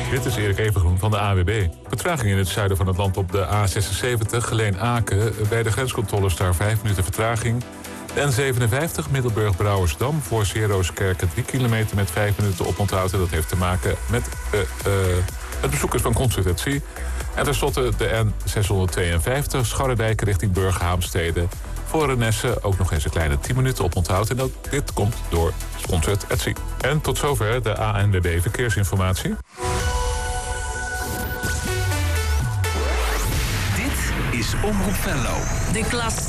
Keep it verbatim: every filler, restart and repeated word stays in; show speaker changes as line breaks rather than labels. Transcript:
Dit is Erik Evengroen van de A W B. Vertraging in het zuiden van het land op de A zesenzeventig, Geleen-Aken. Bij de grenscontroles daar vijf minuten vertraging. De N zevenenvijftig, Middelburg-Brouwersdam. Voor Zeerooskerken drie kilometer met vijf minuten oponthoud. Dat heeft te maken met uh, uh, het bezoekers van Consultatie. En tenslotte de N zeshonderdtweeënvijftig, Scharredijk richting Burgerhaamstede. Voor Renesse ook nog eens een kleine tien minuten oponthoud. En dat, dit komt door Sponsored Etsy. En tot zover de A N W B Verkeersinformatie.
Dit is Omroep Venlo.
De klas.